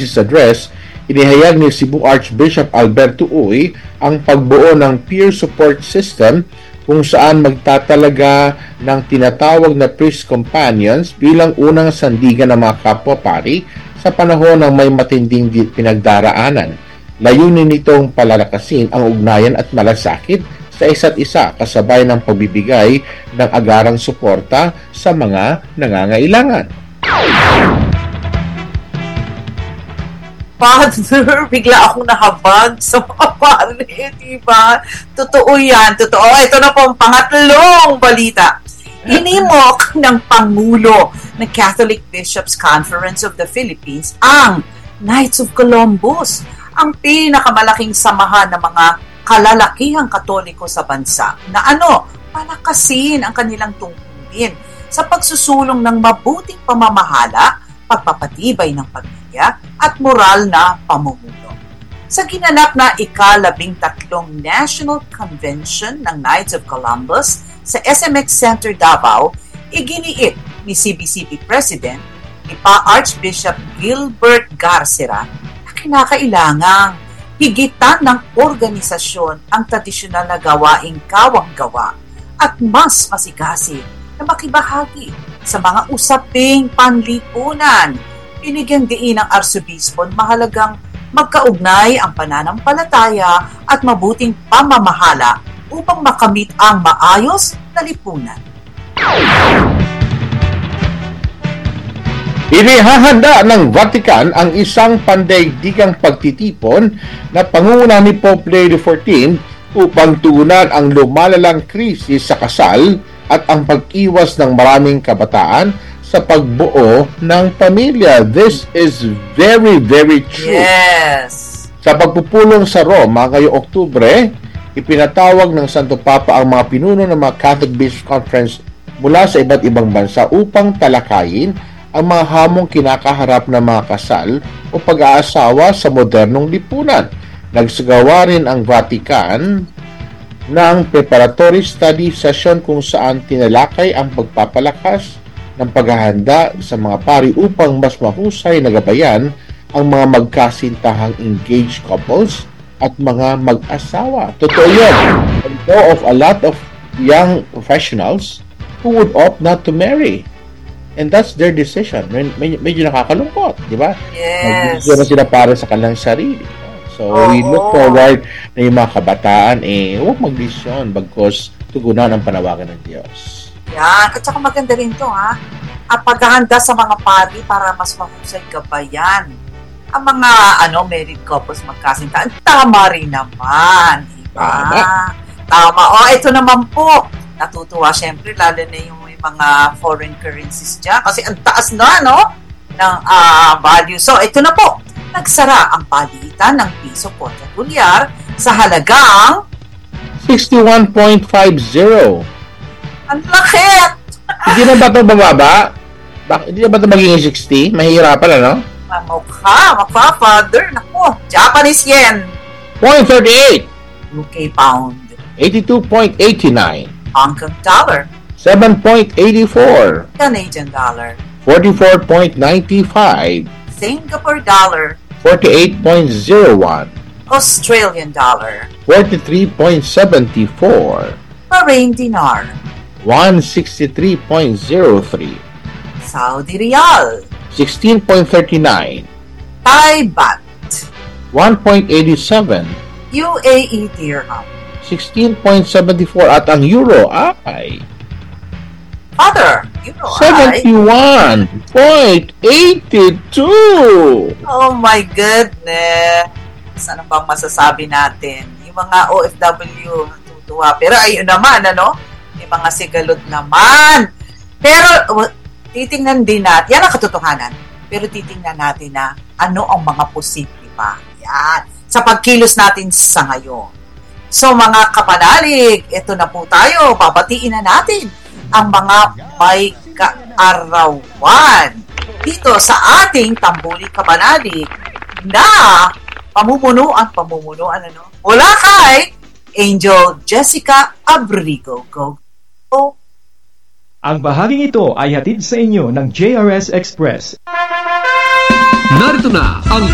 thesis address, inihayag ni Cebu Archbishop Alberto Uy ang pagbuo ng peer support system kung saan magtatalaga ng tinatawag na priest companions bilang unang sandigan ng mga kapwa-pari sa panahon ng may matinding pinagdaraanan. Layunin nitong palalakasin ang ugnayan at malasakit sa isa't isa kasabay ng pagbibigay ng agarang suporta sa mga nangangailangan. Father, bigla akong nahabag sa mga pare, diba? Totoo yan, totoo. Ito na po ang pangatlong balita. Inimok ng Pangulo ng Catholic Bishops Conference of the Philippines ang Knights of Columbus, ang pinakamalaking samahan ng mga kalalakihang Katoliko sa bansa na palakasin ang kanilang tungkulin sa pagsusulong ng mabuting pamamahala, pagpapatibay ng pamilya at moral na pamumuno. Sa ginanap na ika-13 National Convention ng Knights of Columbus sa SMX Center Davao, iginiit ni CBCP President ni Archbishop Gilbert Garcera na kinakailangang higitan ng organisasyon ang tradisyonal na gawaing kawang-gawa at mas masigasig na makibahagi sa mga usaping panlipunan. Binigyang diin ng Arsobispo mahalagang magkaugnay ang pananampalataya at mabuting pamamahala upang makamit ang maayos na lipunan. Inihahanda ng Vatican ang isang pandaigdigang pagtitipon na pangunguna ni Pope Leo XIV upang tugunan ang lumalalang krisis sa kasal at ang pag-iwas ng maraming kabataan sa pagbuo ng pamilya. This is very, very true. Yes! Sa pagpupulong sa Roma ngayong Oktubre, ipinatawag ng Santo Papa ang mga pinuno ng mga Catholic Bishops Conference mula sa iba't ibang bansa upang talakayin ang mga hamong kinakaharap ng mga kasal o pag-aasawa sa modernong lipunan. Nagsagawa rin ang Vatican ng preparatory study session kung saan tinalakay ang pagpapalakas ng paghahanda sa mga pari upang mas mahusay na gabayan ang mga magkasintahang engaged couples at mga mag-asawa. Totoo yun. I know of a lot of young professionals who would opt not to marry. And that's their decision. Medyo nakakalungkot, di ba? Yes. Nagdidesisyon na sila para sa kanilang sarili. So, we look forward na yung mga kabataan, huwag magdesisyon bagkos tugunan ang panawagan ng Diyos. Yan. At saka maganda rin to, ha? Ang paghahanda sa mga pari para mas mahusay gabayan. Ang mga, married couples magkasintahan. Tama rin naman, diba? Tama. Ito naman po. Natutuwa, syempre, lalo na yung mga foreign currencies dyan. Kasi ang taas na, ng value. So, ito na po. Nagsara ang palitan ng piso kontra dolyar sa halagang 61.50. Ang lakit! Hindi na ba ito bababa? Hindi na ba ito magiging 60? Mahihirapan, ano? Mukha, Father. Naku, Japanese yen. 0.38. UK pound. 82.89. Hong Kong dollar. 7.84. Canadian dollar. 44.95. Singapore dollar. 48.01. Australian dollar. 43.74. Bahrain dinar. 163.03. Saudi riyal. 16.39. Thai baht. 1.87. UAE dirham. 16.74 at ang euro ay Father, euro ay 71.82. Oh my goodness. Ano bang masasabi natin? Yung mga OFW natutuwa. Pero ayun naman, yung mga sigalot naman. Pero titingnan din natin, yan ang katotohanan. Pero titingnan natin na ano ang mga posible pa. Yan. Sa pagkilos natin sa ngayon. So mga kapanalig, ito na po tayo. Babatiin na natin ang mga may kaarawan dito sa ating Tambuli Kapanalig na pamumunuan, mula kay Angel Jessica Abrigo. Go. Ang bahaging ito ay hatid sa inyo ng JRS Express. Narito na ang